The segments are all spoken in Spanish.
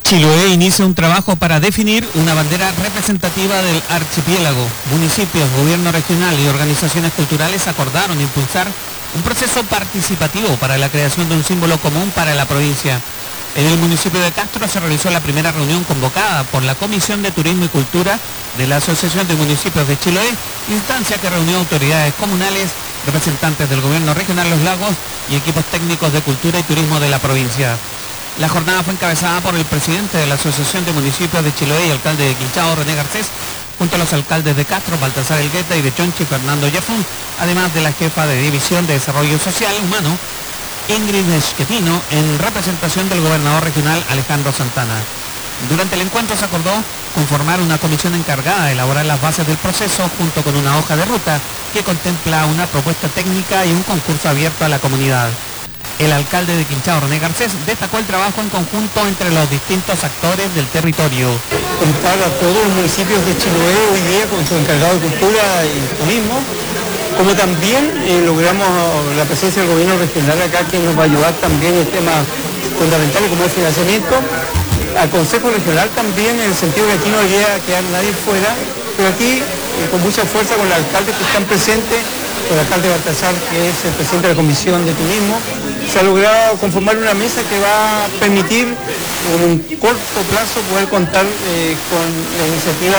Chiloé inicia un trabajo para definir una bandera representativa del archipiélago. Municipios, gobierno regional y organizaciones culturales acordaron impulsar un proceso participativo para la creación de un símbolo común para la provincia. En el municipio de Castro se realizó la primera reunión convocada por la Comisión de Turismo y Cultura de la Asociación de Municipios de Chiloé, instancia que reunió autoridades comunales, representantes del gobierno regional Los Lagos y equipos técnicos de cultura y turismo de la provincia. La jornada fue encabezada por el presidente de la Asociación de Municipios de Chiloé y alcalde de Quinchao, René Garcés, junto a los alcaldes de Castro, Baltasar Elgueta, y de Chonchi, Fernando Yafún, además de la jefa de División de Desarrollo Social Humano, Ingrid Schettino, en representación del gobernador regional Alejandro Santana. Durante el encuentro se acordó conformar una comisión encargada de elaborar las bases del proceso junto con una hoja de ruta que contempla una propuesta técnica y un concurso abierto a la comunidad. El alcalde de Quinchao, René Garcés, destacó el trabajo en conjunto entre los distintos actores del territorio. Contar a todos los municipios de Chiloé hoy día con su encargado de cultura y turismo, como también logramos la presencia del gobierno regional acá, que nos va a ayudar también en temas fundamentales como el financiamiento, al Consejo Regional también, en el sentido de que aquí no debería quedar nadie fuera, pero aquí con mucha fuerza con los alcaldes que están presentes, con el alcalde Baltasar, que es el presidente de la Comisión de Turismo, se ha logrado conformar una mesa que va a permitir en un corto plazo poder contar con la iniciativa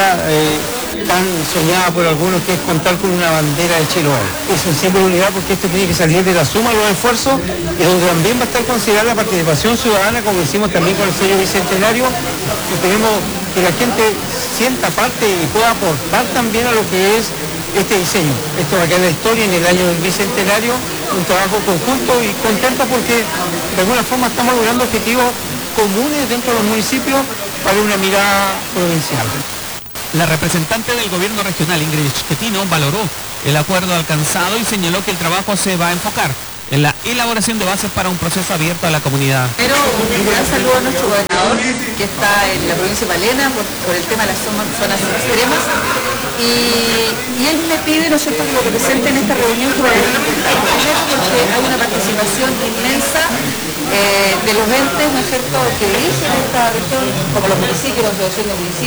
tan soñada por algunos, que es contar con una bandera de Chiloé. Es un símbolo de unidad porque esto tiene que salir de la suma de los esfuerzos y donde también va a estar considerada la participación ciudadana, como hicimos también con el sello bicentenario, que tenemos que la gente sienta parte y pueda aportar también a lo que es este diseño. Esto va a quedar en la historia en el año del bicentenario, un trabajo conjunto y contenta porque de alguna forma estamos logrando objetivos comunes dentro de los municipios para una mirada provincial. La representante del gobierno regional, Ingrid Schettino, valoró el acuerdo alcanzado y señaló que el trabajo se va a enfocar en la elaboración de bases para un proceso abierto a la comunidad. Pero un gran saludo a nuestro gobernador, que está en la provincia de Palena por el tema de las zonas extremas, y él me pide, ¿no es cierto?, que lo represente en esta reunión, que va a ser importante. Primero porque hay una participación inmensa de los entes, ¿no es cierto?, que dirigen esta región, como los municipios, la asociación de municipios,